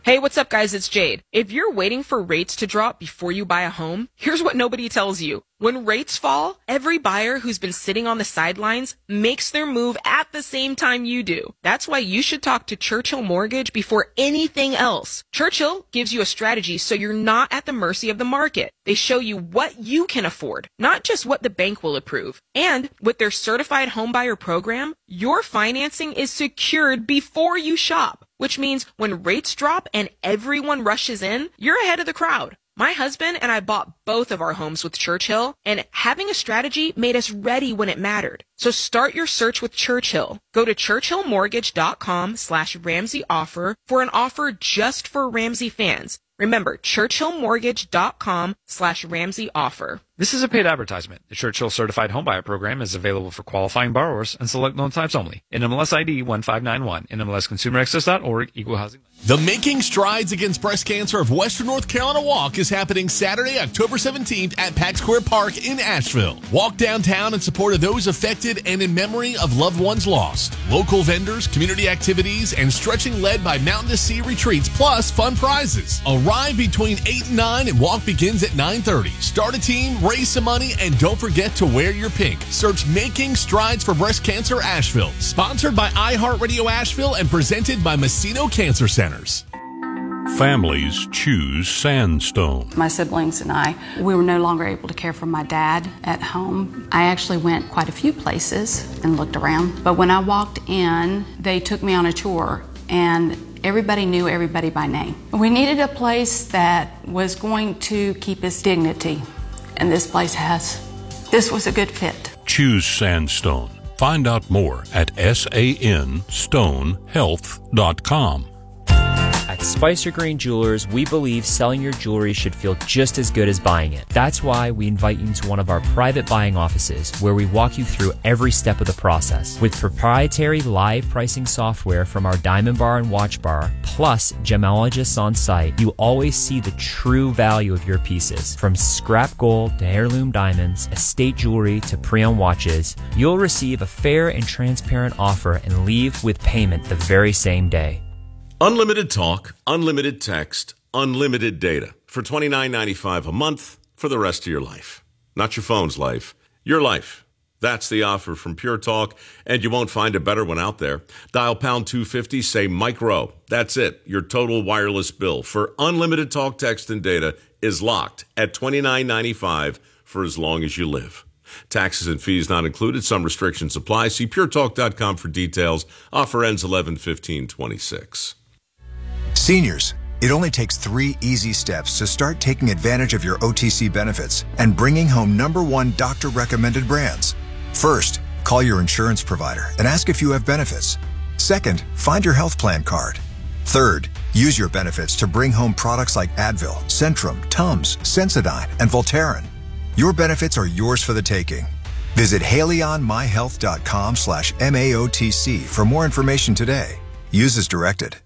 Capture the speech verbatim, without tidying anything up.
Hey, what's up, guys? It's Jade. If you're waiting for rates to drop before you buy a home, here's what nobody tells you. When rates fall, every buyer who's been sitting on the sidelines makes their move at the same time you do. That's why you should talk to Churchill Mortgage before anything else. Churchill gives you a strategy so you're not at the mercy of the market. They show you what you can afford, not just what the bank will approve. And with their certified homebuyer program, your financing is secured before you shop, which means when rates drop and everyone rushes in, you're ahead of the crowd. My husband and I bought both of our homes with Churchill, and having a strategy made us ready when it mattered. So start your search with Churchill. Go to churchillmortgage.com slash Ramsey offer for an offer just for Ramsey fans. Remember, churchillmortgage.com slash Ramsey offer. This is a paid advertisement. The Churchill Certified Homebuyer Program is available for qualifying borrowers and select loan types only. N M L S I D one five nine one, N M L S consumer access dot org, Equal Housing. The Making Strides Against Breast Cancer of Western North Carolina Walk is happening Saturday, October seventeenth at Pack Square Park in Asheville. Walk downtown in support of those affected and in memory of loved ones lost. Local vendors, community activities, and stretching led by Mountain to Sea retreats, plus fun prizes. Arrive between eight and nine and walk begins at nine thirty. Start a team, raise some money, and don't forget to wear your pink. Search Making Strides for Breast Cancer Asheville. Sponsored by iHeartRadio Asheville and presented by Messino Cancer Centers. Families choose Sandstone. My siblings and I, we were no longer able to care for my dad at home. I actually went quite a few places and looked around. But when I walked in, they took me on a tour, and everybody knew everybody by name. We needed a place that was going to keep its dignity, and this place has. This was a good fit. Choose Sandstone. Find out more at S A N stone health dot com. At Spicer Green Jewelers, we believe selling your jewelry should feel just as good as buying it. That's why we invite you to one of our private buying offices where we walk you through every step of the process. With proprietary live pricing software from our Diamond Bar and Watch Bar, plus gemologists on site, you always see the true value of your pieces. From scrap gold to heirloom diamonds, estate jewelry to pre-owned watches, you'll receive a fair and transparent offer and leave with payment the very same day. Unlimited talk, unlimited text, unlimited data for twenty-nine ninety-five a month for the rest of your life. Not your phone's life, your life. That's the offer from Pure Talk, and you won't find a better one out there. Dial pound two fifty, say Mike Rowe. That's it. Your total wireless bill for unlimited talk, text, and data is locked at twenty-nine ninety-five for as long as you live. Taxes and fees not included. Some restrictions apply. See pure talk dot com for details. Offer ends eleven fifteen twenty-six. Seniors, it only takes three easy steps to start taking advantage of your O T C benefits and bringing home number one doctor-recommended brands. First, call your insurance provider and ask if you have benefits. Second, find your health plan card. Third, use your benefits to bring home products like Advil, Centrum, Tums, Sensodyne, and Voltaren. Your benefits are yours for the taking. Visit haleyonmyhealth dot com slash M A O T C for more information today. Use as directed.